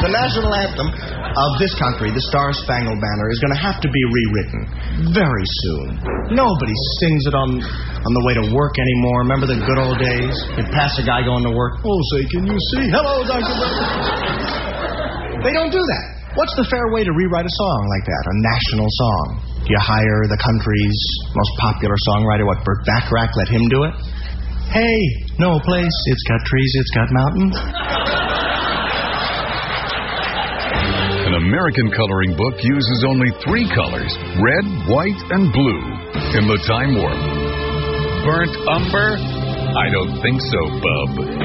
The national anthem of this country, the Star-Spangled Banner, is going to have to be rewritten very soon. Nobody sings it on the way to work anymore. Remember the good old days? You'd pass a guy going to work. Oh, say, can you see? Hello, Dr. They don't do that. What's the fair way to rewrite a song like that, a national song? Do you hire the country's most popular songwriter, Burt Bacharach, let him do it? Hey, no place, it's got trees, it's got mountains. An American coloring book uses only 3 colors, red, white, and blue, in the Time Warp. Burnt umber? I don't think so, bub.